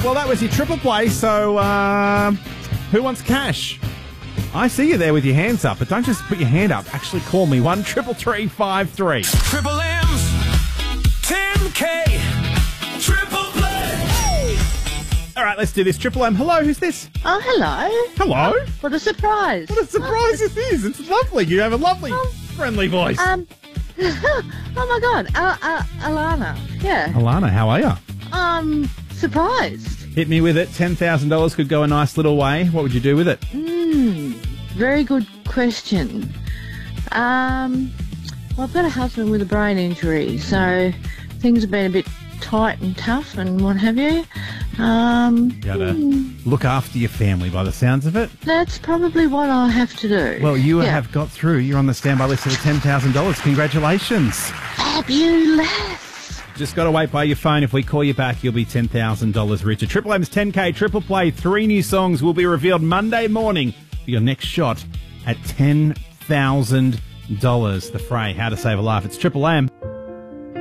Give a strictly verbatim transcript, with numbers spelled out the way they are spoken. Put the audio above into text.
Well, that was your triple play, so uh, who wants cash? I see you there with your hands up, but don't just put your hand up. Actually call me, one triple three five three. Triple M's, ten K, triple play. All right, let's do this. Triple M, hello, who's this? Oh, hello. Hello? What a surprise. What a surprise this is. It's lovely. You have a lovely, Um, friendly voice. Um, oh my God, uh, uh, Alana. Yeah. Alana, how are you? Um, surprised. Hit me with it. ten thousand dollars could go a nice little way. What would you do with it? Hmm, very good question. Um, well, I've got a husband with a brain injury, so things have been a bit tight and tough and what have you. Um, You gotta hmm, look after your family by the sounds of it. that's probably what I'll have to do. Well, you Yeah. have got through. You're on the standby list for the ten thousand dollars. Congratulations. Fabulous. Just got to wait by your phone. If we call you back, you'll be ten thousand dollars richer. Triple M's ten K Triple Play. Three new songs will be revealed Monday morning for your next shot at ten thousand dollars. The Fray, How to Save a Life. It's Triple M.